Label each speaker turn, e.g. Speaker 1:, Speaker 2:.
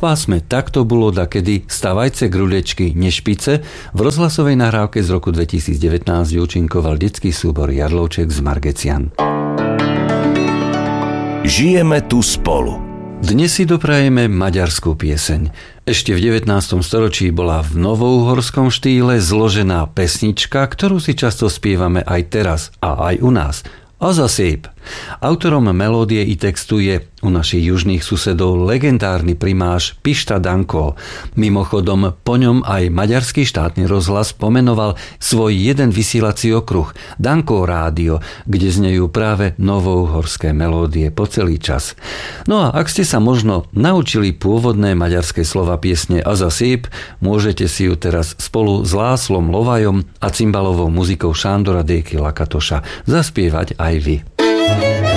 Speaker 1: pásme Takto bolo dakedy Stavajce grudečky nešpice v rozhlasovej nahrávke z roku 2019 účinkoval detský súbor Jarlovček z Margecian.
Speaker 2: Žijeme tu spolu.
Speaker 1: Dnes si doprajeme maďarskú pieseň. Ešte v 19. storočí bola v novouhorskom štýle zložená pesnička, ktorú si často spievame aj teraz a aj u nás. A zasýp. Autorom melódie i textu je u našich južných susedov legendárny primáš Pišta Danko. Mimochodom, po ňom aj maďarský štátny rozhlas pomenoval svoj jeden vysielací okruh Danko rádio, kde znejú práve novouhorské melódie po celý čas. No a ak ste sa možno naučili pôvodné maďarské slova piesne A zasýp, môžete si ju teraz spolu s Lászlom Lovajom a cymbalovou muzikou Sándora Déky Lakatoša zaspievať aj vy.